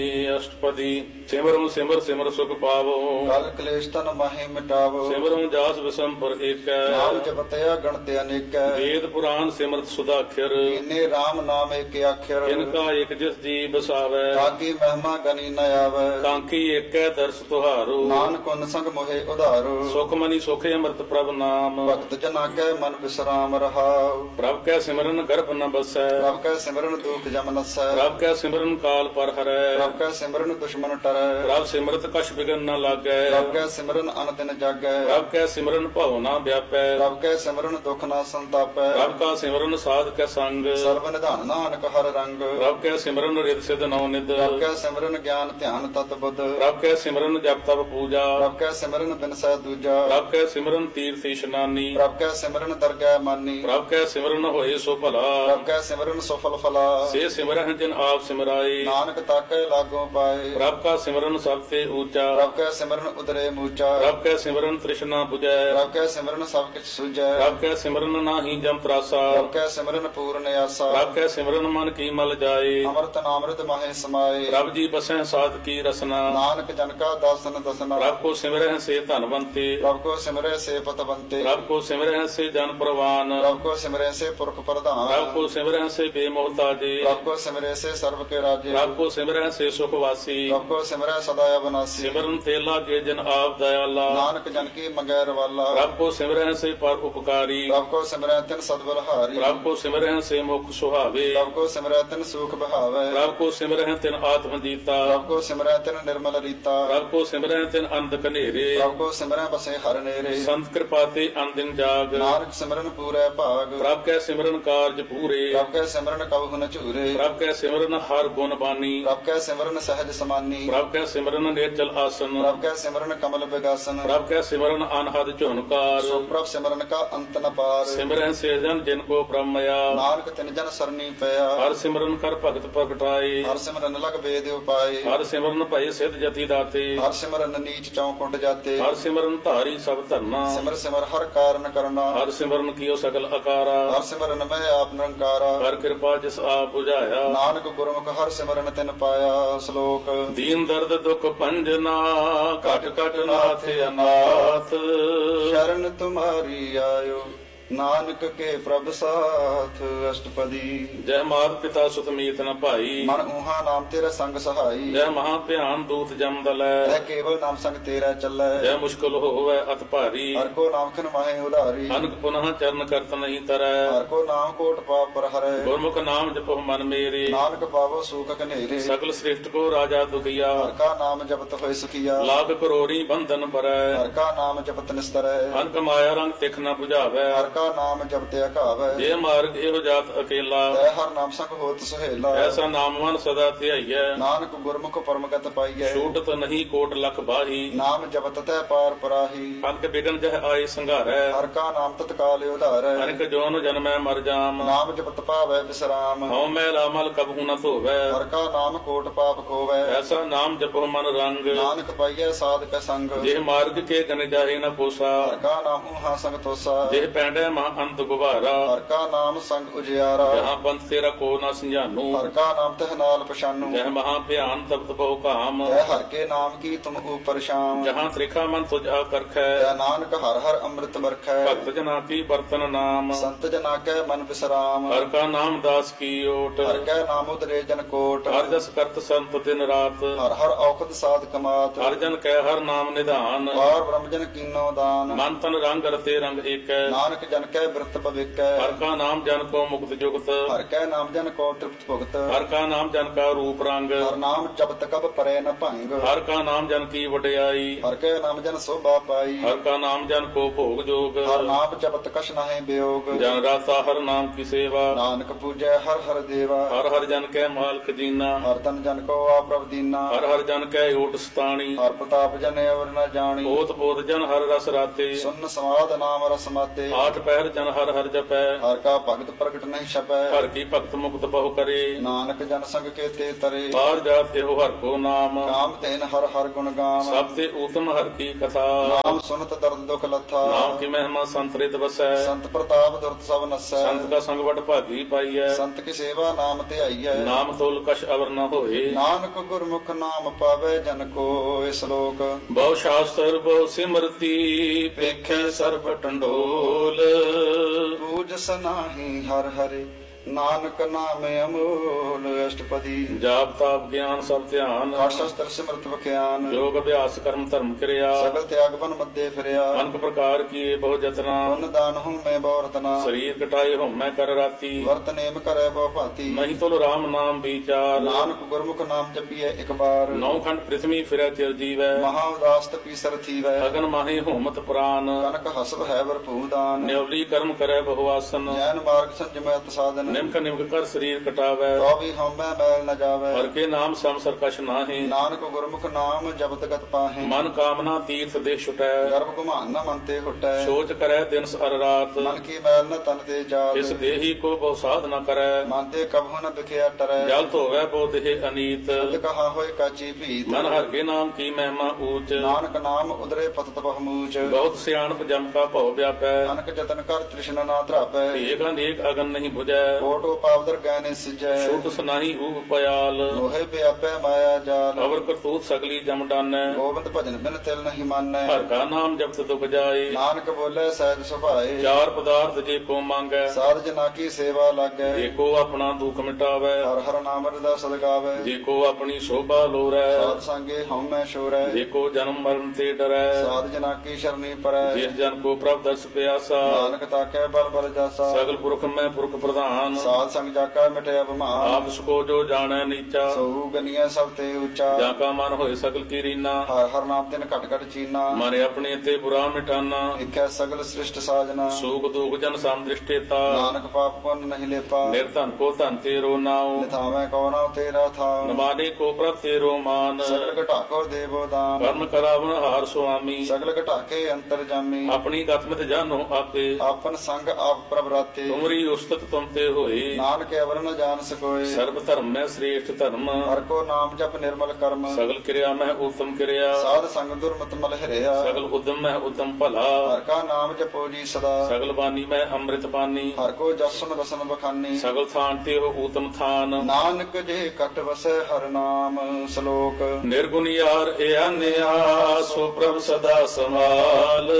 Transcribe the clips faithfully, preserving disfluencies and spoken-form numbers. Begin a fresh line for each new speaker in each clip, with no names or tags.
ਅਸ਼ਟਪਦੀ ਸਿਮਰਨ ਸਿਮਰ ਸਿਮਰ ਸੁਖ ਪਾਵੋ।
ਕਲ ਕਲੇਸ਼ ਤਨ ਮਾਹੇ ਮਿਟਾਵੋ।
ਸਿਮਰਨ ਜਾਸ ਵਿਸੰਪਰ ਏਕੈ।
ਨਾਮ ਜਪਤਿਆ ਗਣਤ ਅਨੇਕੈ।
ਵੇਦ ਪੁਰਾਨ ਸਿਮਰਤ ਸੁਦਾਖਰ।
ਇਨੇ RAM ਨਾਮ ਏਕ ਆਖਰ।
ਇਨਕਾ ਇਕ ਜਿਸ ਜੀ ਬਸਾਵੈ।
ਤਾਕੀ ਮਹਿਮਾ ਗਨੀ ਨ ਆਵੈ।
ਕਾਂਕੀ ਏਕੈ ਦਰਸ ਤੁਹਾਰੋ।
ਨਾਨਕ ਉਨ ਸੰਗ ਮੋਹਿ ਉਧਾਰੋ।
ਸੁਖ ਮਨੀ ਸੁਖ ਅੰਮ੍ਰਿਤ ਪ੍ਰਭ ਨਾਮ।
ਭਗਤ ਜਨਾ ਕੈ ਮਨ ਵਿਸਰਾਮ ਰਹਾਉ।
ਪ੍ਰਭ ਕੈ ਸਿਮਰਨ ਗਰਭ ਨ ਬਸੈ।
ਪ੍ਰਭ ਕੈ ਸਿਮਰਨ ਦੁਖ ਜਮ ਨਸੈ।
ਪ੍ਰਭ ਕੈ ਸਿਮਰਨ ਕਾਲ ਪਰ ਹਰੈ।
ਪ੍ਰਭ ਕੈ ਸਿਮਰਨ ਦੁਸ਼ਮਨ ਟਰੈ।
ਪ੍ਰਭ ਸਿਮਰਤ ਕਛ ਬਿਗਨ ਨ ਲਾਗੈ।
ਪ੍ਰਭ ਕੈ ਸਿਮਰਨ ਅਨ ਦਿਨ ਜਾਗੈ।
ਪ੍ਰਭ ਕੈ ਸਿਮਰਨ ਭਉ ਨ ਵਿਆਪੈ।
ਪ੍ਰਭ ਕੈ ਸਿਮਰਨ ਦੁਖ ਨ ਸੰਤਾਪੈ।
ਪ੍ਰਭ ਕਾ ਸਿਮਰਨ ਸਾਧ ਕੈ ਸੰਗ।
ਸਰਬ ਨਿਧਾਨ ਨਾਨਕ ਹਰ ਰੰਗ।
ਪ੍ਰਭ ਕੈ ਸਿਮਰਨ ਰਿਦ ਸਿਧ ਨਉ ਨਿਧ।
ਪ੍ਰਭ ਕੈ ਸਿਮਰਨ ਗਿਆਨ ਧਿਆਨ ਤਤ ਬੁੱਧ।
ਪ੍ਰਭ ਕੈ ਸਿਮਰਨ ਜਪ ਤਪ ਪੂਜਾ।
ਪ੍ਰਭ ਕੈ ਸਿਮਰਨ ਬਿਨਸੈ ਦੂਜਾ।
ਪ੍ਰਭ ਕੈ ਸਿਮਰਨ ਤੀਰਥ ਇਸ਼ਨਾਨੀ।
ਪ੍ਰਭ ਕੈ ਸਿਮਰਨ ਦਰਗਹਿ ਮਾਨੀ।
ਪ੍ਰਭ ਕੈ ਸਿਮਰਨ ਹੋਏ ਸੋ ਭਲਾ।
ਪ੍ਰਭ ਕੈ ਸਿਮਰਨ ਸਫਲ ਫਲਾ।
ਸੇ ਸਿਮਰਨ ਜਿਨ ਆਪ ਸਿਮਰਾਏ।
ਨਾਨਕ ਤਾਕੈ ਲਾਗੋ ਪਾਏ।
ਪ੍ਰਭ ਕਾ ਸਿਮਰਨ ਸਭ ਤੇ ਊਚਾ।
ਪ੍ਰਭ ਕੈ ਸਿਮਰਨ ਉਦਰੇ ਮੂਚਾ।
ਪ੍ਰਭ ਕੈ ਸਿਮਰਨ ਤ੍ਰਿਸ਼ਨਾ 부ਜੈ।
ਪ੍ਰਭ ਕੈ ਸਿਮਰਨ ਸਭ ਕਿਛ ਸੁਝੈ।
ਪ੍ਰਭ ਕੈ ਸਿਮਰਨ ਨਾਹੀ ਜਮ ਤਰਾਸਾ।
ਪ੍ਰਭ ਕੈ ਸਿਮਰਨ ਪੂਰਨ ਆਸਾ।
ਪ੍ਰਭ ਕੈ ਸਿਮਰਨ ਮਨ ਕੀ ਮਲ ਜਾਏ।
ਅੰਮ੍ਰਿਤ ਨਾਮ੍ਰਿਤ ਮਾਹੇ ਸਮਾਏ।
ਪ੍ਰਭ ਜੀ ਬਸੈ ਸਾਧ ਕੀ ਰਸਨਾ।
ਨਾਨਕ ਜਨ ਕਾ ਦਾਸਨ ਦਸਨਾ।
ਪ੍ਰਭ ਕੋ ਸਿਮਰਹਿ ਸੇ ਧਨਵੰਤੇ।
ਪ੍ਰਭ ਕੋ ਸਿਮਰੈ ਸੇ ਪਤਵੰਤੇ।
ਪ੍ਰਭ ਕੋ ਸਿਮਰਹਿ ਸੇ ਜਨ ਪ੍ਰਵਾਨ।
ਪ੍ਰਭ ਕੋ ਸਿਮਰੈ ਸੇ ਪੁਰਖ ਪ੍ਰਧਾਨ।
ਪ੍ਰਭ ਕੋ ਸਿਮਰਹਿ ਸੇ ਬੇਮੋਹਤਾਜੇ।
ਪ੍ਰਭ ਕੋ ਸਿਮਰੈ ਸੇ ਸਰਬ ਕੇ ਰਾਜੇ।
ਪ੍ਰਭ ਕੋ ਸਿਮਰਹਿ ਸੇ ਸੁਖ ਵਾਸੀ।
ਪ੍ਰਭ ਕੋ ਸਿਮਰੈ ਸਦਾ ਅਬਨਾਸੀ।
ਸਿਮਰਨ ਤੇ ਲਾਗੇ ਜਨ ਆਪ ਦਇਆਲਾ।
ਨਾਨਕ ਜਨ ਕੀ ਮੰਗੈ ਰਵਾਲਾ।
ਪ੍ਰਭ ਕੋ ਸਿਮਰਹਿ ਸੇ ਪਰ ਉਪਕਾਰੀ।
ਪ੍ਰਭ ਕੋ ਸਿਮਰੈ ਤਿਨ ਸਦਬਲਹਾਰੀ।
ਪ੍ਰਭ ਕੋ ਸਿਮਰਹਿ ਸੇ ਮੁਖ ਸੁਹਾਵੇ।
ਪ੍ਰਭ ਕੋ ਸਿਮਰੈ ਤਿਨ ਸੂਖ ਬਹਾਵੈ।
ਪ੍ਰਭ ਕੋ ਸਿਮਰਹਿ ਤਿਨ ਆਤਮ ਜੀਤਾ।
ਪ੍ਰਭ ਕੋ ਸਿਮਰੈ ਤਿਨ ਨਿਰਮਲ ਰੀਤਾ।
ਪ੍ਰਭ ਕੋ ਸਿਮਰਹਿ ਤਿਨ ਅੰਧ ਕਨੇਰੇ।
ਪ੍ਰਭ ਕੋ ਸਿਮਰੈ ਬਸੇ ਹਰ ਨੇਰੇ।
ਸੰਤ ਕਿਰਪਾ ਤੇ ਅਨਦਿਨ ਜਾਗ।
ਨਾਨਕ ਸਿਮਰਨ ਪੂਰੈ ਭਾਗ।
ਪ੍ਰਭ ਕੈ ਸਿਮਰਨ ਕਾਰਜ ਪੂਰੇ।
ਪ੍ਰਭ ਕੈ ਸਿਮਰਨ ਕਬਹੁ ਨ ਝੂਰੇ।
ਪ੍ਰਭ ਕੈ ਸਿਮਰਨ ਹਰ ਗੁਣ ਬਾਨੀ।
ਪ੍ਰਭ ਕੈ ਸਿਮਰਨ ਸਹਿਜ ਸਮਾਨੀ।
ਪ੍ਰਭ ਕੈ ਸਿਮਰਨ ਨਿਰਚਲ ਆਸਨ।
ਪ੍ਰਭ ਕੈ ਸਿਮਰਨ ਕਮਲ ਵਿਗਾਸਨ।
ਪ੍ਰਭ ਕੈ ਸਿਮਰਨ ਅਨਹਦ ਝੁਨਕਾਰ।
ਸੋ ਪ੍ਰਭ ਸਿਮਰਨ ਕਾ ਅੰਤ ਨ ਪਾਰ।
ਸਿਮਰਨ ਸੇ ਜਨ ਜਿਨ ਕੋ ਪ੍ਰਮਇਆ।
ਨਾਨਕ ਤਿਨ ਜਨ ਸਰਨੀ ਪਿਆ।
ਹਰ ਸਿਮਰਨ ਕਰ ਭਗਤ ਪ੍ਰਗਟਾਏ।
ਹਰ ਸਿਮਰਨ ਲਗ ਵੇਦ ਉਪਾਏ।
ਹਰ ਸਿਮਰਨ ਭਏ ਸਿਧ ਜਤੀ ਦਾਤੇ।
ਹਰ ਸਿਮਰਨ ਨੀਚ ਚੌ ਕੁੰਡ ਜਾਤੇ।
ਹਰ ਸਿਮਰਨ ਧਾਰੀ ਸਭ ਧਰਨਾ।
ਸਿਮਰ ਸਿਮਰ ਹਰ ਕਾਰਨ ਕਰਨਾ।
ਹਰ ਸਿਮਰਨ ਕੀਓ ਸਗਲ ਆਕਾਰਾ।
ਹਰ ਸਿਮਰਨ ਮੈਂ ਆਪ ਨਿਰੰਕਾਰਾ।
ਹਰ ਕਿਰਪਾ ਜਿਸ ਆਪ 부ਝਾਇਆ।
ਨਾਨਕ ਗੁਰਮੁਖ ਹਰ ਸਿਮਰਨ ਤਿਨ ਪਾਇਆ। ਸ਼ਲੋਕ
ਦੀਨ ਦਰਦ ਦੁਖ ਭੰਜਨਾ ਘਟ ਘਟ ਨਾਥ ਅਨਾਥ।
ਸ਼ਰਨ ਤੁਮਾਰੀ ਆਇਓ ਨਾਨਕ ਕੇ ਪ੍ਰਭ ਸਾਥ। ਅਸ਼ਟਪਦੀ
ਜੈ ਮਾਤ ਪਿਤਾ ਸੁਤ ਮੀਤ ਨ ਭਾਈ।
ਮਨ ਊਹਾ ਨਾਮ ਤੇਰਾ ਸੰਗ ਸਹਾਈ।
ਜੈ ਮਹਾ ਧਿਆਨ ਦੂਤ ਜਮ ਦਲੈ।
ਤੈ ਕੇਵਲ ਨਾਮ ਸੰਗ ਤੇਰਾ ਚੱਲੈ।
ਜੈ ਮੁਸ਼ਕਲ ਹੋਵੈ ਅਤ ਭਾਰੀ।
ਹਰ ਕੋ ਨਾਮ ਖਨ ਮਾਹੇ ਉਧਾਰੀ।
ਅਨਕ ਪੁਨః ਚਰਨ ਕਰਤ ਨਹੀਂ ਤਰੈ।
ਹਰ ਕੋ ਨਾਮ ਕੋਟ ਪਾਪ ਪਰ ਹਰੈ।
ਗੁਰਮੁਖ ਨਾਮ ਜਪੋ ਮਨ ਮੇਰੇ।
ਨਾਨਕ ਪਾਵੋ ਸੂਖ ਕਨੇਰੇ।
ਸਗਲ ਸ੍ਰਿਸ਼ਟ ਕੋ ਰਾਜਾ ਦੁਖੀਆ।
ਹਰ ਕਾ ਨਾਮ ਜਪਤ ਹੋਏ ਸੁਖੀਆ।
ਲਾਭ ਕਰੋੜੀ ਬੰਧਨ ਪਰੈ।
ਹਰ ਕਾ ਨਾਮ ਜਪਤ ਨਿਸਤਰੈ।
ਅਨਕ ਮਾਇਆ ਰੰਗ ਤਿਖ ਨ 부ਝਾਵੈ।
ਹਰ ਕਾ ਨਾਮ ਜਪਤ ਅਕਾਵੈ।
ਜੇ ਮਾਰਗ ਇਹੋ ਜਾਤ ਅਕੇਲਾ।
ਤੈ ਹਰ ਨਾਮ ਸੰਗ ਹੋਤ ਸੁਹੇਲਾ।
ਐਸਾ ਨਾਮ ਮਨ ਸਦਾ ਧਿਆਈਐ।
ਨਾਨਕ ਗੁਰਮੁਖ ਪਰਮਗਤ ਪਾਈਐ।
ਛੂਟਤ ਨਹੀਂ ਕੋਟ ਲਖ ਬਾਹੀ।
ਨਾਮ ਜਪਤ ਤੈ ਪਾਰ ਪਰਾਹੀ।
ਅਨਕ ਬਿਗਨ ਜਹ ਆਏ ਸੰਘਾਰੈ।
ਹਰ ਕਾ ਨਾਮ ਤਤਕਾਲ ਉਧਾਰੈ।
ਅਨਕ ਜੋਨ ਜਨਮੈ ਮਰ ਜਾਮ।
ਨਾਮ ਜਪਤ ਪਾਵੈ ਵਿਸਰਾਮ।
ਹਉ ਮੈਲਾ ਮਲ ਕਬਹੂ ਨ ਧੋਵੈ।
ਹਰ ਕਾ ਨਾਮ ਕੋਟ ਪਾਪ ਖੋਵੈ।
ਐਸਾ ਨਾਮ ਜਪੋ ਮਨ ਰੰਗ।
ਨਾਨਕ ਪਾਈਐ ਸਾਧਕ ਸੰਗ।
ਜੇ ਮਾਰਗ ਕੇ ਗਨ ਜਾਹੇ ਨ ਪੋਸਾ।
ਹਰ ਕਾ ਨਾਮ ਊਹਾ ਸੰਗ ਤੋਸਾ।
ਜੇ ਪੈਂਡੈ ਮਹਾ ਅੰਤ ਗੁਬਾਰਾ।
ਹਰ ਕਾ ਨਾਮ ਸੰਗ ਉਜਿਆਰਾ।
ਜਹਾਂ ਪੰਥ ਤੇਰਾ ਕੋ ਨ ਸੰਝਾਨੂ।
ਹਰ ਕਾ ਨਾਮ ਤਹ ਨਾਲ ਪਛਾਨੂ।
ਜਹ ਮਹਾ ਭਿਆਨ ਤਪਤ ਬਹੁ ਕਾਮ।
ਤੈ ਹਰ ਕੇ ਨਾਮ ਕੀ ਤੁਮ ਉਪਰ ਸ਼ਾਮ।
ਜਹਾਂ ਤ੍ਰਿਖਾ ਮਨ ਤੁਝ ਆ ਕਰਖੈ।
ਤੈ ਨਾਨਕ ਹਰ ਹਰ ਅੰਮ੍ਰਿਤ ਵਰਖੈ।
ਭਗਤ ਜਨਾ ਕੀ ਬਰਤਨ ਨਾਮ।
ਸੰਤ ਜਨਾ ਕੈ ਮਨ ਵਿਸਰਾਮ।
ਹਰ ਕਾ ਨਾਮ ਦਾਸ ਕੀ ਓਟ।
ਹਰ ਕੈ ਨਾਮ ਉਦਰੇ ਜਨ ਕੋਟ।
ਹਰ ਜਸ ਕਰਤ ਸੰਤ ਦਿਨ ਰਾਤ।
ਹਰ ਹਰ ਔਖਦ ਸਾਧ ਕਮਾਤ।
ਹਰ ਜਨ ਕੈ ਹਰ ਨਾਮ ਨਿਧਾਨ।
ਪਾਰ ਬ੍ਰਹਮ ਜਨ ਕੀਨੋ ਦਾਨ।
ਮਨ ਤਨ ਰੰਗ ਰਤੇ ਰੰਗ ਏਕੈ।
ਨਾਨਕ ਜਨ ਕੈ ਬਿਰਤ ਭਵਿਕੈ।
ਹਰ ਕਾ ਨਾਮ ਜਨ ਕੋ ਮੁਕਤ ਜੁਗਤ।
ਹਰ ਕੈ ਨਾਮ ਜਨ ਕੋ ਤ੍ਰਿਪਤ ਭੁਗਤ।
ਹਰ ਕਾ ਨਾਮ ਜਨ ਕਾ ਰੂਪ ਰੰਗ।
ਹਰ ਨਾਮ ਜਪਤ ਕਬ ਪਰੈ ਨ ਭੰਗ।
ਹਰ ਕਾ ਨਾਮ ਜਨ ਕੀ ਵਡਿਆਈ।
ਹਰ ਕੈ ਨਾਮ ਜਨ ਸੋਭਾ ਪਾਈ।
ਹਰ ਕਾ ਨਾਮ ਜਨ ਕੋ ਭੋਗ ਜੋਗ।
ਹਰ ਨਾਮ ਜਪਤ ਕਛ ਨਾਹਿ ਬਿਯੋਗ।
ਜਨ ਰਾਤਾ ਹਰ ਨਾਮ ਕੀ ਸੇਵਾ।
ਨਾਨਕ ਪੂਜੈ ਹਰ ਹਰ ਦੇਵਾ।
ਹਰ ਹਰ ਜਨ ਕੈ ਮਾਲਕ ਜੀਨਾ।
ਹਰ ਤਨ ਜਨ ਕੋ ਆਪ੍ਰਭ ਦੀਨਾ।
ਹਰ ਹਰ ਜਨ ਕੈ ਓਟ ਸਤਾਣੀ।
ਹਰ ਪ੍ਰਤਾਪ ਜਨ ਅਵਰ ਨ ਜਾਣੀ।
ਓਤ ਪੋਤ ਜਨ ਹਰ ਰਸ ਰਾਤੇ।
ਸੁਨ ਸਮਾਦ ਨਾਮ ਰਸ ਮਾਤੇ।
ਆਠ ਪਹਿਰ ਜਨ ਹਰ ਹਰ ਜਪੈ
ਹਰ ਕਾ ਭਗਤ ਪ੍ਰਗਟ ਨਹੀਂ ਛਪੈ
ਹਰ ਕੀ ਭਗਤ ਮੁਕਤ ਬਹੁ ਕਰੇ
ਨਾਨਕ ਜਨ ਸੰਗ ਕੇ ਤੇ ਤਰੇ
ਪਾਰ ਜਾਤ ਇਹੋ ਹਰ ਕੋ ਨਾਮ
ਕਾਮ ਤੈਨ ਹਰ ਹਰ ਗੁਣ ਗਾਮ
ਸਭ ਤੇ ਊਤਮ ਹਰ ਕੀ ਕਥਾ
ਨਾਮ ਸੁਨਤ ਦਰਦ ਦੁਖ ਲੱਥਾ
ਨਾਮ ਕੀ ਮਹਿਮਾ ਸੰਤਰਿਤ ਵਸੈ
ਸੰਤ ਪ੍ਰਤਾਪ ਦੁਰਤ ਸਭ ਨਸੈ
ਸੰਤ ਕਾ ਸੰਗ ਵਡ ਭਾਗੀ ਪਾਈਐ
ਸੰਤ ਕੀ ਸੇਵਾ ਨਾਮ ਤੇ ਆਈਐ
ਨਾਮ ਤੋਲ ਕਛ ਅਵਰ ਨ ਹੋਏ
ਨਾਨਕ ਗੁਰਮੁਖ ਨਾਮ ਪਾਵੇ ਜਨ ਕੋ ਇਸ ਲੋਕ
ਬਹੁ ਸ਼ਾਸਤਰ ਬਹੁ ਸਿਮਰਤੀ ਪੇਖੇ ਸਰਬ ਟੰਡੋਲ
ਪੂਜਸ ਨਾਹੀ ਹਰ ਹਰਿ ਨਾਨਕ ਨਾਮ ਅਮੋਲ ਅਸ਼ਟਪਦੀ
ਜਾਪ ਤਾਪ ਗਿਆਨ ਸਭ ਧਿਆਨ
ਕਾਟ ਸ਼ਸਤਰ ਸਿਮਰਤ ਬਖਿਆਨ
ਯੋਗ ਅਭਿਆਸ ਕਰਮ ਧਰਮ ਕਿਰਿਆ
ਸਗਲ ਤਿਆਗ ਬਨ ਮੱਦੇ ਫਿਰਿਆ
ਅਨਕ ਪ੍ਰਕਾਰ ਕੀਏ ਬਹੁ ਜਤਨਾ
ਪੁੰਨ ਦਾਨ ਹੂੰ ਮੈਂ ਬਹੁ ਰਤਨਾ
ਸਰੀਰ ਕਟਾਏ ਹਉਮੈ ਕਰ ਰਾਤੀ
ਵਰਤ ਨੇਮ ਕਰੈ ਬਹੁ ਭਾਤੀ
ਨਹੀਂ ਤੁਲ ਰਾਮ ਨਾਮ ਵਿਚਾਰ
ਨਾਨਕ ਗੁਰਮੁਖ ਨਾਮ ਜਪੀਐ ਇੱਕ ਬਾਰ
ਨੌ ਖੰਡ ਪ੍ਰਿਥਵੀ ਫਿਰੈ ਚਿਰ ਜੀਵੈ
ਮਹਾ ਉਦਾਸ ਤਪੀ ਸਰ ਥੀਵੈ
ਅਗਨ ਮਾਹੀ ਹੋਮਤ ਪ੍ਰਾਨ
ਕਨਕ ਹਸਬ ਹੈ ਵਰਪੂ ਦਾਨ
ਨਿਵਲੀ ਕਰਮ ਕਰੈ ਬਹੁ ਆਸਨ
ਜੈਨ ਮਾਰਗ ਸੰਜਮੈ ਸਾਧਨ
ਨਿਮਕ ਨਿਮਕ ਕਰ ਸਰੀਰ ਕਟਾਵੈ
ਤੋ ਵੀ ਹਉਮੈ ਮੈਲ ਨ ਜਾਵੈ
ਹਰ ਕੇ ਨਾਮ ਸਮ ਸਰਕਸ਼ ਨਾਹੀ
ਨਾਨਕ ਗੁਰਮੁਖ ਨਾਮ ਜਪਤ ਗਤ ਪਾਹੇ
ਮਨ ਕਾਮਨਾ ਤੀਰਥ ਦੇ ਛੁਟੈ
ਗਰਭ ਘੁਮਾਨ ਨ ਮਨ ਤੇ ਹੁਟੈ
ਸੋਚ ਕਰੈ ਦਿਨ ਸਰ ਰਾਤ
ਮਨ ਕੀ ਮੈਲ ਨ ਤਨ ਤੇ ਜਾਗ
ਇਸ ਦੇਹੀ ਕੋ ਬਹੁ ਸਾਧ ਨ ਕਰੈ
ਮਨ ਤੇ ਕਬਹੁ ਨ ਬਿਖਿਆ ਟਰੈ
ਜਲ ਧੋਵੈ ਬੋ ਦੇਹ ਅਨੀਤ
ਜਦ ਕਹਾ ਹੋਏ ਕਾਚੀ ਭੀਤ
ਮਨ ਹਰ ਕੇ ਨਾਮ ਕੀ ਮਹਿਮਾ ਊਚ
ਨਾਨਕ ਨਾਮ ਉਦਰੇ ਪਤਤ ਬਹੁਮੂਚ
ਬਹੁਤ ਸਿਆਣਪ ਜਮ ਕਾ ਭਉ ਵਿਆਪੈ
ਨਾਨਕ ਜਤਨ ਕਰ ਤ੍ਰਿਸ਼ਨਾ ਨਾ ਧਰਾਪੈ
ਏਕ ਅਨੇਕ ਅਗਨ ਨਹੀਂ 부ਜੈ
ਕੋਟੋ ਪਾਵਦਰ ਗੈਨੇ ਸਿਜੈ
ਛੂਟ ਸੁਨਾਹੀ ਊਹ ਪਿਆਲ
ਲੋਹੇ ਪਿਆਪੈ ਮਾਇਆ ਜਾਲ
ਅਵਰ ਕਰਤੂਤ ਸਗਲੀ ਜਮ ਡਾਨੈ
ਗੋਬਿੰਦ ਭਜਨ ਬਿਨ ਤਿਲ ਨਹੀਂ ਮਾਨੈ
ਹਰ ਕਾ ਨਾਮ ਜਪਤ ਦੁਖ ਜਾਏ
ਨਾਨਕ ਬੋਲੇ ਸਹਿਜ ਸੁਭਾਏ
ਚਾਰ ਪਦਾਰਥ ਜੇ ਕੋ ਮੰਗੈ
ਸਾਧ ਜਨਾ ਕੀ ਸੇਵਾ ਲਾਗੈ
ਜੇ ਕੋ ਆਪਣਾ ਦੁਖ ਮਿਟਾਵੈ
ਹਰ ਹਰ ਨਾਮ ਰਦਾ ਸਦਗਾਵੈ
ਜੇ ਕੋ ਆਪਣੀ ਸ਼ੋਭਾ ਲੋਰੈ
ਸਾਧ ਸੰਗੇ ਹਉਮੈ ਸ਼ੋਰੈ
ਜੇ ਕੋ ਜਨਮ ਮਰਨ ਤੇ ਡਰੈ
ਸਾਧ ਜਨਾ ਕੀ ਸ਼ਰਨੀ ਪਰੈ
ਜਿਸ ਜਨ ਕੋ ਪ੍ਰਭ ਦਰਸ ਪਿਆਸਾ
ਨਾਨਕ ਤਾਕੈ ਬਲ ਬਲ ਜਾਸਾ
ਸਗਲ ਪੁਰਖ ਮੈਂ ਪੁਰਖ ਪ੍ਰਧਾਨ
ਸਾਧ ਸੰਗ ਜਾਕਾ ਮਿਟਿਆ ਬਿਮਾਰ
ਆਪ ਸਕੋ ਜੋ ਜਾਣੈ ਨੀਚਾ
ਸੋ ਗਨੀਆਂ ਸਭ ਤੇ ਉੱਚਾ
ਜਾਂ ਕਾ ਮਨ ਹੋਏ ਸਗਲ ਕੀ ਰੀਨਾ
ਹਰ ਹਰ ਨਾਮ ਤਿਨ ਘਟ ਘਟ ਚੀਨਾ
ਮਨ ਆਪਣੇ ਤੇ ਬੁਰਾ ਮਿਟਾਨਾ
ਇਕੈ ਸਗਲ ਸ੍ਰਿਸ਼ਟ ਸਾਜਨਾ
ਸੂਖ ਦੁਖ ਜਨ ਸਮ ਦ੍ਰਿਸ਼ਟੇਤਾ
ਨਾਨਕ ਪਾਪ ਪੁੰਨ ਨਹੀਂ ਲੇਪਾ
ਨਿਰਧਨ ਕੋ ਧਨ ਤੇਰੋ ਨਾਉ
ਨਿਥਾਵੇਂ ਕੋ ਨਾਉ ਤੇਰਾ ਥਾਉ
ਨਮਾਨੇ ਕੋ ਪ੍ਰਭ ਤੇਰੋ ਮਾਨ
ਸਗਲ ਘਟਾ ਕੋ ਦੇਵੋ ਦਾਨ
ਕਰਮ ਕਰਾਵਨ ਹਾਰ ਸੁਆਮੀ
ਸਗਲ ਘਟਾ ਕੇ ਅੰਤਰ ਜਾਮੀ
ਆਪਣੀ ਗਤਮਿਤ ਜਾਨੋ ਆਪੇ
ਆਪਨ ਸੰਗ ਆਪ ਪ੍ਰਭ ਰਾਤੇ
ਤੁਮਰੀ ਉਸਤਤ ਤੁਮ ਤੇ ਹੋਏ
ਨਾਨਕ ਅਵਰ ਨ ਜਾਣ ਸਕੋਏ
ਸਰਬ ਧਰਮ ਮੈਂ ਸ੍ਰੇਸ਼ਟ ਧਰਮ
ਹਰ ਕੋ ਨਾਮ ਜਪ ਨਿਰਮਲ ਕਰਮ
ਸਗਲ ਕਿਰਿਆ ਮੈਂ ਉਤਮ ਕਿਰਿਆ
ਸਾਧ ਸੰਗ ਦੁਰਮਤ ਮਲ ਹਰਿਆ
ਸਗਲ ਉਦਮ ਮੈਂ ਉਤਮ ਭਲਾ
ਹਰ ਕਾ ਨਾਮ ਜਪੋ ਜੀ ਸਦਾ
ਸਗਲ ਬਾਣੀ ਮੈਂ ਅੰਮ੍ਰਿਤ ਬਾਣੀ
ਹਰ ਕੋ ਜਸਨ ਬਸਨ ਬਖਾਨੀ
ਸਗਲ ਥਾਨ ਤੇ ਹੋ ਊਤਮ ਥਾਨ
ਨਾਨਕ ਜੇ ਕਟ ਵਸੈ ਹਰ ਨਾਮ ਸ਼ਲੋਕ
ਨਿਰਗੁਣ ਯਾਰ ਏ ਅਨਿਆ ਸੋ ਪ੍ਰਭ ਸਦਾ ਸਮਾਲ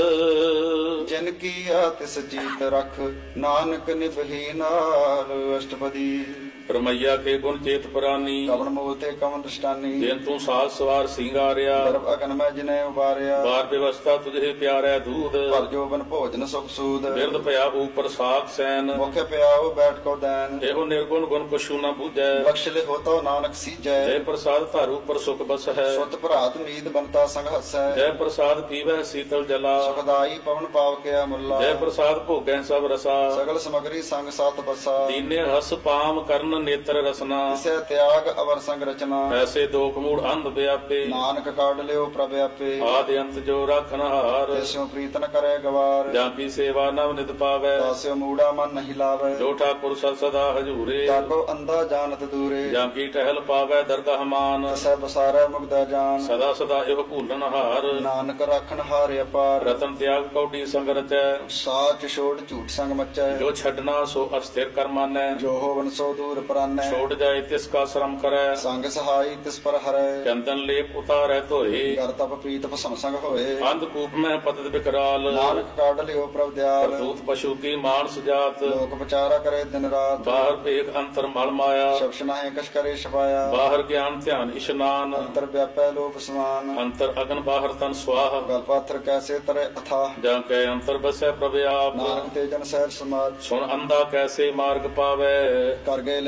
ਜਿਨ ਕੀ ਆ ਤਿਸ ਜੀਤ ਰਖ ਨਾਨਕ ਨਿਭੀ ਨਾਲ ਅਸ਼ਟਪਦੀ
ਰਮਈਆ ਕੇ ਗੁਣ ਚੇਤ ਪ੍ਰਾਨੀ
ਕਵਨ ਮੂਲ ਤੇ ਕਵਨ ਦ੍ਰਿਸ਼ਟਾਨੀ
ਜਿਨ ਤੂੰ ਸਾਜ ਸਵਾਰ ਸਿੰਗਾਰਿਆ
ਗਰਭ ਅਗਨ ਮੈਂ ਜਿਨੇ ਉਬਾਰਿਆ
ਬਾਰ ਵਿਵਸਥਾ ਤੁਝੇ ਪਿਆਰੈ ਦੂਧ
ਭਰ ਜੋਬਨ ਭੋਜਨ ਸੁਖ ਸੂਦ
ਬਿਰਦ ਭਇਆ ਉਪਰ ਸਾਖ ਸੈਨ
ਮੁਖ ਪਿਆਉ ਬੈਠ ਕੋ ਦੈਨ
ਇਹੋ ਨਿਰਗੁਣ ਗੁਣ ਕੁਛੂ ਨਾ ਬੂਝੈ
ਬਖਸ਼ ਲਿਖੋ ਤੋ ਨਾਨਕ ਸੀਜੈ
ਜੈ ਪ੍ਰਸਾਦ ਧਾਰੂ ਪਰ ਸੁਖ ਬਸ ਹੈ
ਸੁਤ ਭਰਾਤ ਮੀਤ ਬੰਤਾ ਸੰਗ ਹਸੈ
ਜੈ ਪ੍ਰਸਾਦ ਪੀਵੈ ਸੀਤਲ ਜਲਾ
ਸੁਖਦਾਈ ਪਵਨ ਪਾਵ ਕਿਆ ਮੁੱਲਾ
ਜੈ ਪ੍ਰਸਾਦ ਭੋਗੈ ਸਭ ਰਸਾ
ਸਗਲ ਸਮਗਰੀ ਸੰਗ ਸਤ ਬਸਾ
ਦੀਨੇ ਹਸ ਪਾਮ ਕਰਨ ਨੇਤਰ ਰਸਨਾ
ਤਿਸੈ ਤਿਆਗ ਅਵਰ ਸੰਗ ਰਚਨਾ
ਐਸੇ ਦੋਖ ਮੂੜ ਅੰਧ ਵਿਆਪੇ
ਨਾਨਕ ਕਾਢ ਲਿਓ ਪ੍ਰਭ ਆਪੇ
ਆਦਿ ਅੰਤ ਜੋ ਰਾਖਨ ਹਾਰ
ਤਿਸਿਓ ਪ੍ਰੀਤ ਨ ਕਰੇ ਗਵਾਰ
ਜਾਂ ਕੀ ਸੇਵਾ ਨਵ ਨਿਤ ਪਾਵੈ
ਤਾਸਿਓ ਮੂੜਾ ਮਨ ਨਹੀਂ ਲਾਵੇ
ਜੋ ਠਾਕੁਰ ਸਦ ਸਦਾ ਹਜੂਰੇ
ਤਾਕੋ ਅੰਧਾ ਜਾਣਤ ਦੂਰੇ
ਜਾਂ ਕੀ ਟਹਿਲ ਪਾਵੈ ਦਰਗਹ ਮਾਨ
ਤਸੈ ਬਸਾਰੈ ਮੁਗਦਾ ਜਾਨ
ਸਦਾ ਸਦਾ ਇਹੋ ਭੂਲਨ ਹਾਰ
ਨਾਨਕ ਰਾਖਣ ਹਾਰ ਅਪਾਰ
ਰਤਨ ਤਿਆਗ ਕੌਡੀ ਸੰਗ ਰਚੈ
ਸਾਚ ਛੋੜ ਝੂਠ ਸੰਗ ਮਚੈ
ਜੋ ਛੱਡਣਾ ਸੋ ਅਸਥਿਰ ਕਰ ਮਾਨੈ
ਜੋ ਹੋਵਨ ਸੋ ਦੂਰ ਪਰਾਨੈ
ਛੋੜ ਜਾਏ ਤਿਸ ਕਾ ਸ਼ਰਮ ਕਰੈ
ਸੰਗ ਸਹਾਈ ਤਿਸ ਪਰ ਹਰੈ
ਚੰਦਨ ਲੇਪ ਉਤਾਰੈ ਧੋਏ
ਕਰ ਤਪ ਪ੍ਰੀਤ ਭਸਮ ਸੰਗ ਹੋਏ
ਅੰਧ ਕੂਪ ਮੈਂ ਪਤਿਤ ਬਿਕਰਾਲ
ਨਾਨਕ ਕਾਢ ਲਿਓ ਪ੍ਰਭ ਦਿਆਲ
ਕਰਤੂਤ ਪਸ਼ੂ ਕੀ ਮਾਨਸ ਜਾਤ
ਲੋਕ ਵਿਚਾਰਾ ਕਰੇ ਦਿਨ ਰਾਤ
ਬਾਹਰ ਭੇਖ ਅੰਤਰ ਮਲ ਮਾਇਆ
ਸ਼ਬਦ ਨਾਹੀ ਕਛ ਕਰੇ ਛਪਾਇਆ
ਬਾਹਰ ਗਿਆਨ ਧਿਆਨ ਇਸ਼ਨਾਨ
ਅੰਤਰ ਵਿਆਪੈ ਲੋਕ ਸਮਾਨ
ਅੰਤਰ ਅਗਨ ਬਾਹਰ ਤਨ ਸਵਾਹ
ਗਲ ਪਾਥਰ ਕੈਸੇ ਤਰੇ ਅਥਾ
ਜਾਂ ਕੈ ਅੰਤਰ ਬਸੈ ਪ੍ਰਭ ਆਪ
ਨਾਨਕ ਤੇ ਜਨ ਸਹਿਜ ਸਮਾਜ
ਸੁਣ ਅੰਧਾ ਕੈਸੇ ਮਾਰਗ ਪਾਵੈ
ਕਰ ਗਏ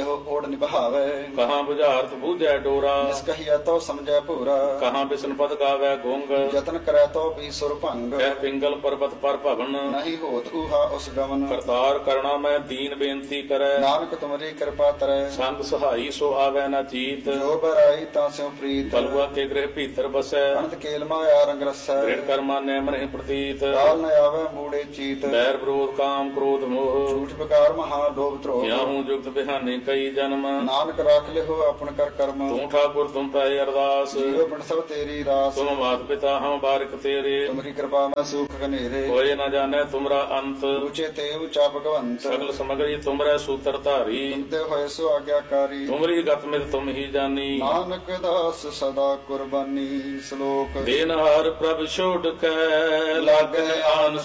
ਲਿਓ ਓੜ ਨਿਭਾਵੇ
ਕਹਾਂ ਬੁਝਾਰਤ ਬੂਝੈ ਡੋਰਾ
ਜਿਸ ਕਹੀਆ ਤੋ ਸਮਝੈ ਭੂਰਾ
ਕਹਾਂ ਬਿਸ਼ਨ ਪਦ ਗਾਵੈ ਗੁੰਗ
ਯਤਨ ਕਰੈ ਤੋ ਵੀ ਸੁਰ ਭੰਗ
ਕਹਿ ਪਿੰਗਲ ਪਰਬਤ ਪਰ ਭਵਨ
ਨਹੀਂ ਹੋਤ ਊਹਾ ਉਸ ਗਮਨ
ਕਰਤਾਰ ਕਰਣਾ ਮੈਂ ਦੀਨ ਬੇਨਤੀ ਕਰੈ
ਨਾਨਕ ਤੁਮਰੀ ਕਿਰਪਾ ਤਰੈ
ਸੰਗ ਸਹਾਈ ਸੋ ਆਵੈ ਨਾ ਚੀਤ
ਜੋ ਬਰਾਈ ਤਾਂ ਸਿਉ ਪ੍ਰੀਤ
ਕਲਵਾ ਕੇ ਗ੍ਰਹਿ ਭੀਤਰ ਬਸੈ
ਅਨੰਤ ਕੇਲ ਮਾਇਆ ਰੰਗ ਰਸੈ
ਦ੍ਰਿੜ ਕਰਮਾ ਨੈ ਮਨਹਿ ਪ੍ਰਤੀਤ
ਕਾਲ ਨ ਆਵੈ ਮੂੜੇ ਚੀਤ
ਬੈਰ ਵਿਰੋਧ ਕਾਮ ਕ੍ਰੋਧ ਮੋਹ
ਝੂਠ ਬਕਾਰ ਮਹਾ ਲੋਭ ਧਰੋਹ
ਕਿਆਹੂ ਜੁਗਤ ਬਿਹਾਨੇ ਕਈ ਜਨਮ
ਨਾਨਕ ਰਾਖ ਲਿਓ ਆਪਨ ਕਰ ਕਰਮ
ਤੂੰ ਠਾਕੁਰ ਤੁਮ ਪੈ ਅਰਦਾਸ
ਜੀਵ ਬਣ ਸਭ ਤੇਰੀ ਰਾਸ
ਤੁਮ ਮਾਤ ਪਿਤਾ ਹਮ ਬਾਰਿਕ ਤੇਰੇ
ਤੁਮਰੀ ਕਿਰਪਾ ਮੈਂ ਸੁਖ ਘਨੇਰੇ
ਹੋਏ ਨਾ ਜਾਣੈ ਤੁਮਰਾ ਅੰਤ
ਉੱਚੇ ਤੇ ਉੱਚਾ ਭਗਵੰਤ
ਸਗਲ ਸਮਗਰੀ ਤੁਮਰੈ ਸੂਤਰ ਧਾਰੀ
ਤੁਮਤੇ ਹੋਏ ਸੋ ਆਗਿਆਕਾਰੀ
ਤੁਮਰੀ ਗਤ ਮਿਤ ਤੁਮ ਹੀ ਜਾਨੀ
ਨਾਨਕ ਦਾਸ ਸਦਾ ਕੁਰਬਾਨੀ ਸ਼ਲੋਕ
ਦੇਨਹਾਰ ਪ੍ਰਭ ਛੋੜ ਕੇ ਲਾਗੈ ਆਨ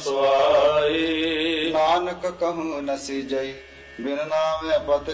ਸੁਆਈ
ਨਾਨਕ ਕਹੂੰ ਨਸੀ ਜਈ ਬਿਨ ਨਾਮੇ ਪਤ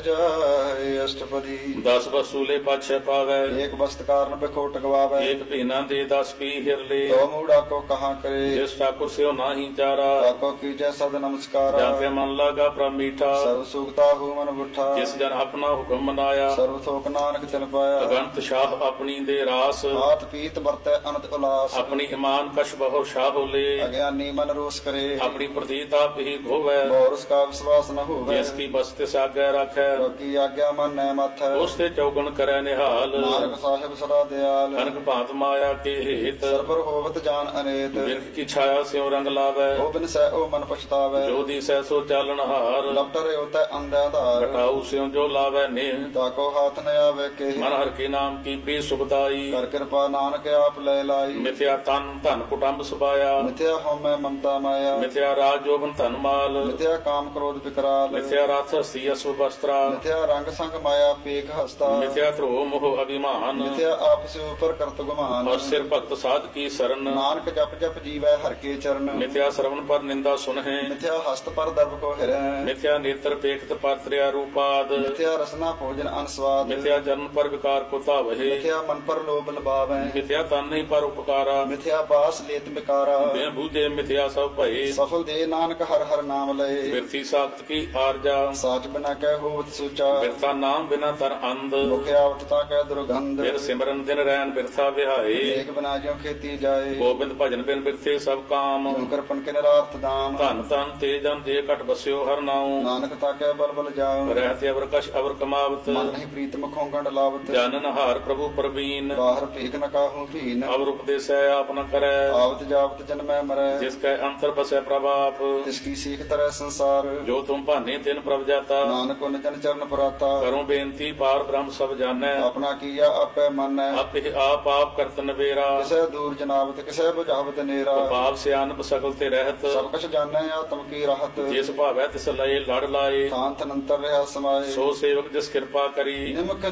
ਜਾਏ ਅਸ਼ਟਪਦੀ
ਦਸ ਵਸੂਲੇ ਪਾਛੈ ਪਾਵੈ
ਏਕ ਬਸਤ ਕਾਰਨ ਬਿਖੋਟ ਗਵਾਵੇ
ਏਕ ਭੀਨਾ ਦੇ ਦਸ ਪੀ ਹਿਰਲੇ
ਦੋ ਮੂੜਾ ਕੋ ਕਹਾ ਕਰੇ
ਜਿਸ ਠਾਕੁਰ ਸਿਓ ਨਾਹੀ ਚਾਰਾ
ਤਾਕੋ ਕੀਜੈ ਸਦ ਨਮਸਕਾਰਾ
ਜਾਂ ਤੇ ਮਨ ਲਾਗਾ ਪ੍ਰਭ ਮੀਠਾ
ਸਰਬ ਸੁਖਤਾ ਹੂ ਮਨ ਬੁੱਠਾ
ਜਿਸ ਜਨ ਆਪਣਾ ਹੁਕਮ ਮਨਾਇਆ
ਸਰਬ ਥੋਕ ਨਾਨਕ ਤਿਨ ਪਾਇਆ
ਅਗੰਤ ਸ਼ਾਹ ਆਪਣੀ ਦੇ ਰਾਸ
ਆਤ ਪੀਤ ਵਰਤੈ ਅਨੰਤ ਉਲਾਸ
ਆਪਣੀ ਇਮਾਨ ਕਸ਼ ਬਹੁ ਸ਼ਾਹ ਹੋਲੇ
ਅਗਿਆਨੀ ਮਨ ਰੋਸ ਕਰੇ
ਆਪਣੀ ਪ੍ਰਤੀਤ ਆਪ ਹੀ ਧੋਵੈ
ਬੋਰਸ ਕਾ ਵਿਸ਼ਵਾਸ ਨ ਹੋਵੇ
ਜਿਸ ਕੀ ਬਸਤ ਸਾਗੈ ਰੱਖੈ
ਕੀ ਆਗਿਆ ਮਨ ਨੈ ਮਥੈ
ਉਸ ਤੇ ਚੌਗਣ ਕਰੈ ਨਿਹਾਲ
ਨਾਨਕ ਸਾਹਿਬ ਸਦਾ ਦਿਆਲ
ਕਨਕ ਭਾਂਤ ਮਾਇਆ ਕੇ ਹੇਤ
ਸਰਬਰ ਹੋਵਤ ਜਾਨ ਅਨੇਤ
ਬਿਰਖ ਕੀ ਛਾਇਆ ਸਿਉ ਰੰਗ ਲਾਵੈ
ਉਹ ਬਿਨ ਸਹਿ ਉਹ ਮਨ ਪਛਤਾਵੇ
ਜੋ ਦੀ ਸਹਿ ਸੋ ਚਾਲਣ ਹਾਰ
ਲਪਟਰੇ ਉਤੈ ਅੰਧਿਆ ਧਾਰ
ਘਟਾਉ ਸਿਉ ਜੋ ਲਾਵੈ ਨੇਹ
ਤਾਕੋ ਹਾਥ ਨ ਆਵੇ ਕੇ
ਮਨ ਹਰ ਕੇ ਨਾਮ ਕੀ ਪ੍ਰੀ ਸੁਖਦਾਈ
ਕਰ ਕਿਰਪਾ ਨਾਨਕ ਆਪ ਲੈ ਲਾਈ
ਮਿਥਿਆ ਤਨ ਧਨ ਕੁਟੰਬ ਸੁਭਾਇਆ
ਮਿਥਿਆ ਹਉਮੈ ਮਮਤਾ ਮਾਇਆ
ਮਿਥਿਆ ਰਾਜ ਜੋਬਨ ਧਨ ਮਾਲ
ਮਿਥਿਆ ਕਾਮ ਕ੍ਰੋਧ ਵਿਕਰਾਲ
ਮਿਥਿਆ ਰਥ ਹਸਤੀ ਅਸੁ ਬਸਤਰਾ
ਮਿਥਿਆ ਰੰਗ ਸੰਗ ਮਾਇਆ ਪੇਖ ਹਸਤਾ
ਮਿਥਿਆ ਧਰੋ ਮੋਹ ਅਭਿਮਾਨ
ਮਿਥਿਆ ਆਪਸ ਉਪਰ ਕਰਤ ਗੁਮਾਨ
ਔਰ ਸਿਰ ਭਗਤ ਸਾਧ ਕੀ ਸਰਨ
ਨਾਨਕ ਜਪ ਜਪ ਜੀਵੈ ਹਰ ਕੇ ਚਰਨ
ਮਿਥਿਆ ਸਰਵਨ ਪਰ ਨਿੰਦਾ ਸੁਨਹਿ
ਮਿਥਿਆ ਹਸਤ ਪਰ ਦਰਬ ਕੋ ਹਿਰੈ
ਮਿਥਿਆ ਨੇਤਰ ਪੇਖਤ ਪਰ ਤ੍ਰਿਆ ਰੂਪਾਦ
ਮਿਥਿਆ ਰਸਨਾ ਭੋਜਨ ਅਨਸਵਾਦ
ਮਿਥਿਆ ਜਨਮ ਪਰ ਵਿਕਾਰ ਕੋ ਧਾਵਹਿ
ਮਿਥਿਆ ਮਨ ਪਰ ਲੋਭ ਲਬਾਵੈ
ਮਿਥਿਆ ਤਨ ਨਹੀਂ ਪਰ ਉਪਕਾਰਾ
ਮਿਥਿਆ ਬਾਸ ਲੇਤ ਬਿਕਾਰਾ
ਬਿਨ ਬੂਝੇ ਮਿਥਿਆ ਸਭ ਭਏ
ਸਫਲ ਦੇ ਨਾਨਕ ਹਰ ਹਰ ਨਾਮ ਲਏ
ਬਿਰਥੀ ਸਾਖਤ ਕੀ ਆਰਜਾ
ਸਾਚ ਬਿਨਾ ਕਹਿ ਹੋਵਤ ਸੁਚਾ
ਬਿਰਥਾ ਨਾਮ ਬਿਨਾ ਤਰ ਅੰਧ
ਮੁਖਿਆ ਅਵਤਤਾ ਕਹਿ ਦੁਰਗੰਧ
ਬਿਰ ਸਿਮਰਨ ਦਿਨ ਰੈਨ ਬਿਰਥਾ ਵਿਹਾਏ
ਏਕ ਬਿਨਾ ਜਿਉ ਖੇਤੀ ਜਾਏ
ਗੋਬਿੰਦ ਭਜਨ ਬਿਨ ਬਿਰਥੇ ਸਭ ਕਾਮ
ਜਿਉ ਕਰਪਨ ਕੇ ਨਿਰਾਰਥ ਦਾਮ
ਧਨ ਧਨ ਤੇ ਜਨ ਜੇ ਘਟ ਬਸਿਓ ਹਰ ਨਾਉ
ਨਾਨਕ ਤਾਕੈ ਬਲ ਬਲ ਜਾਉ
ਰਹਿਤੇ ਅਵਰ ਕਸ਼ ਅਵਰ ਕਮਾਵਤ
ਮਨ ਨਹੀਂ ਪ੍ਰੀਤ ਮੁਖੋਂ ਗੰਡ ਲਾਵਤ
ਜਾਨਨ ਹਾਰ ਪ੍ਰਭੂ ਪ੍ਰਵੀਨ
ਬਾਹਰ ਭੀਖ ਨ ਕਾਹੂ ਭੀਨ
ਅਵਰ ਉਪਦੇਸੈ ਆਪ ਨ ਕਰੈ
ਆਵਤ ਜਾਵਤ ਜਨਮੈ ਮਰੈ
ਜਿਸ ਕੈ ਅੰਤਰ ਬਸੈ ਪ੍ਰਭਾਪ
ਤਿਸ ਕੀ ਸੀਖ ਤਰੈ ਸੰਸਾਰ
ਜੋ ਤੁਮ ਭਾਨੇ ਤਿਨ ਪ੍ਰਭ ਜਾਤਾ
ਨਾਨਕ ਉਨ ਜਨ ਚਰਨ ਪੁਰਾਤਾ
ਕਰੋ ਬੇਨਤੀ ਪਾਰ ਬ੍ਰਹਮ ਸਭ ਜਾਣੈ
ਆਪਣਾ ਕੀਆ ਆਪੇ ਮੰਨੈ
ਆਪੇ ਆਪ ਆਪ ਕਰਤ ਨਵੇਰਾ
ਕਿਸੇ ਦੂਰ ਜਨਾਵਤ ਕਿਸੇ ਬੁਝਾਵਤ ਨੇਰਾ
ਪਾਪ ਸਿਆਨਪ ਸਗਲ ਤੇ ਰਹਿਤ
ਸਭ ਕੁਛ ਜਾਣੈ ਆਤਮ ਕੀ ਰਹਤ
ਜਿਸ ਭਾਵੈ ਤਿਸ ਲਏ ਲੜ ਲਾਏ
ਥਾਨ ਤਨੰਤਰ ਰਿਹਾ ਸਮਾਏ
ਸੋ ਸੇਵਕ ਜਿਸ ਕਿਰਪਾ ਕਰੀ
ਨਿਮਕ